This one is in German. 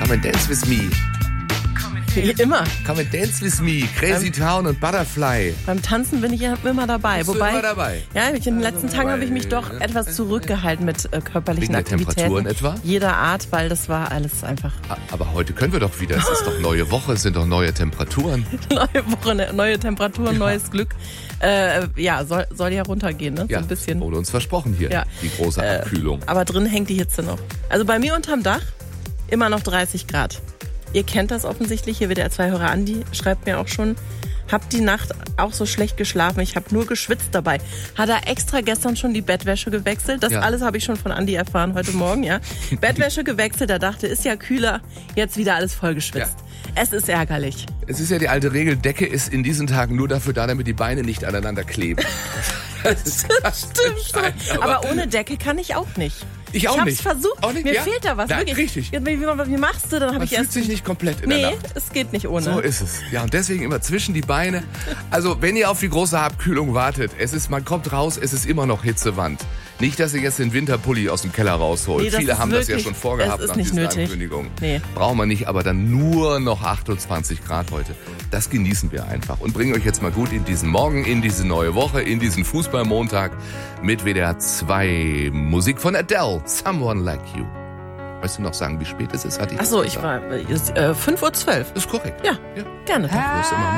Come and dance with me. Immer. Come and dance with me. Crazy Town und Butterfly. Beim Tanzen bin ich ja immer dabei. Bist du immer dabei? Ja, in den letzten Tagen habe ich mich doch etwas zurückgehalten mit körperlichen Wegen der Aktivitäten. Temperaturen etwa? Jeder Art, weil das war alles einfach. Aber heute können wir doch wieder. Es ist doch neue Woche, es sind doch neue Temperaturen. Neue Woche, neue Temperaturen, neues Glück. Soll ja runtergehen, ne? Ja, so ein bisschen. wurde uns versprochen hier, Ja. die große Abkühlung. Aber drin hängt die Hitze noch. Also bei mir unterm Dach immer noch 30 Grad. Ihr kennt das offensichtlich. Hier WDR2-Hörer Andi schreibt mir auch schon, hab die Nacht auch so schlecht geschlafen. Ich habe nur geschwitzt dabei. Hat er extra gestern schon die Bettwäsche gewechselt. Das alles habe ich schon von Andi erfahren heute Morgen. Ja, Bettwäsche gewechselt. Er dachte, ist ja kühler. Jetzt wieder alles voll geschwitzt. Ja. Es ist ärgerlich. Es ist ja die alte Regel, Decke ist in diesen Tagen nur dafür da, damit die Beine nicht aneinander kleben. Das stimmt. Aber ohne Decke kann ich auch nicht. Ich auch nicht. Ich hab's versucht. Auch nicht? Mir Ja? fehlt da was. Da, wirklich. richtig. Wie machst du? Dann habe Man ich fühlt erst sich nicht komplett in der Nacht. es geht nicht ohne. So ist es. Ja, und deswegen immer zwischen die Beine. Also, wenn ihr auf die große Abkühlung wartet, man kommt raus, es ist immer noch Hitzewand. Nicht, dass ihr jetzt den Winterpulli aus dem Keller rausholt. Nee, Viele haben das ja schon vorgehabt es ist nach nicht dieser nötig. Ankündigung. Nee. Brauchen wir nicht, aber dann nur noch 28 Grad heute. Das genießen wir einfach und bringen euch jetzt mal gut in diesen Morgen, in diese neue Woche, in diesen Fußballmontag mit WDR 2 Musik von Adele, Someone Like You. Weißt du noch sagen, wie spät es ist? Achso, 5:12 Uhr. Ist korrekt. Ja, gerne. Wo es immer